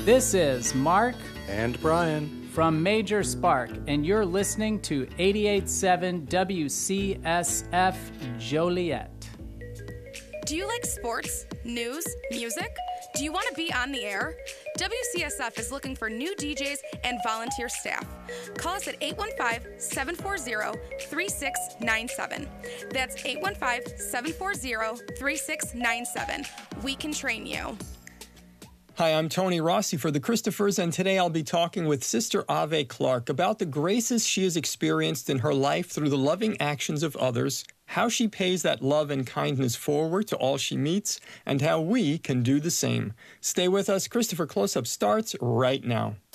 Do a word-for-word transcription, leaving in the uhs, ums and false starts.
This is Mark and Brian from Major Spark, and you're listening to eighty-eight point seven W C S F Joliet. Do you like sports, news, music? Do you want to be on the air? W C S F is looking for new D Js and volunteer staff. Call us at eight one five, seven four zero, three six nine seven. That's eight one five, seven four zero, three six nine seven. We can train you. Hi, I'm Tony Rossi for the Christophers, and today I'll be talking with Sister Ave Clark about the graces she has experienced in her life through the loving actions of others, how she pays that love and kindness forward to all she meets, and how we can do the same. Stay with us. Christopher Close-Up starts right now.